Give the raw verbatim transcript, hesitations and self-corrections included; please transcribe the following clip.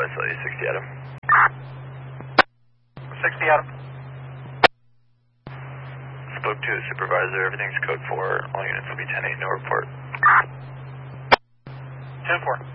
I saw you, sixty Adam. sixty Adam. Spoke to a supervisor, everything's code four, all units will be ten eight, no report. ten four.